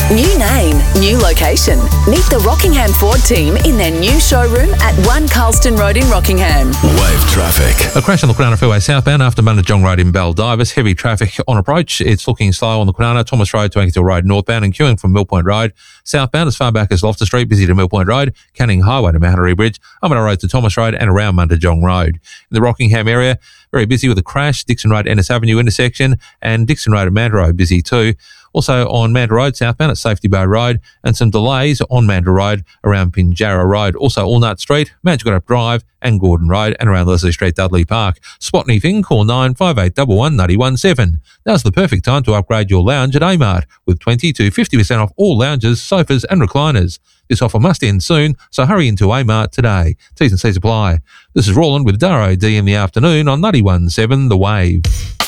New name, new location. Meet the Rockingham Ford team in their new showroom at 1 Carlston Road in Rockingham. Wave traffic. A crash on the Kwinana Freeway southbound after Mundajong Road in Baldivis. Heavy traffic on approach. It's looking slow on the Kwinana, Thomas Road to Anketil Road northbound and queuing from Mill Point Road. Southbound as far back as Loftus Street, busy to Mill Point Road, Canning Highway to Mahanari Bridge, Umina Road to Thomas Road and around Mundajong Road. In the Rockingham area, very busy with a crash. Dixon Road, Ennis Avenue intersection and Dixon Road and Manta Road busy too. Also on Manta Road southbound at Safety Bow Road and some delays on Manta Road around Pinjarra Road. Also Allnut Street, Manjigorup Drive and Gordon Road and around Leslie Street, Dudley Park. Spot anything, call 95811 917. Now's the perfect time to upgrade your lounge at Amart with 20 to 50% off all lounges, sofas and recliners. This offer must end soon, so hurry into Amart today. T's and C's apply. This is Roland with Daro D in the afternoon on 91.7 The Wave.